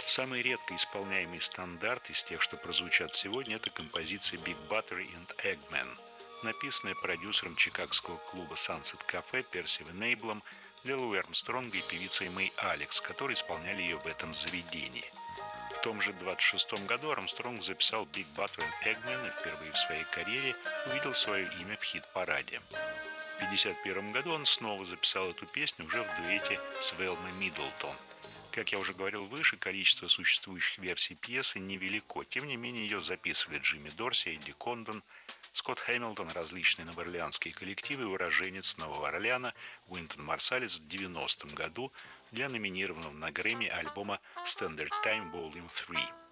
Самый редко исполняемый стандарт из тех, что прозвучат сегодня, это композиция Big Butter and Eggman, написанная продюсером чикагского клуба Sunset Cafe Перси Венейблом для Луи Армстронга и певицей Мэй Алекс, которые исполняли ее в этом заведении. В том же 26 году Армстронг записал Big Butter and Eggman и впервые в своей карьере увидел свое имя в хит-параде. В 1951 году он снова записал эту песню уже в дуэте с Велмой Миддлтон. Как я уже говорил выше, количество существующих версий пьесы невелико. Тем не менее, ее записывали Джимми Дорси, Эдди Кондон, Скотт Хэмилтон, различные новоорлеанские коллективы и уроженец Нового Орлеана Уинтон Марсалис в 1990 году для номинированного на Грэмми альбома Standard Time Volume 3.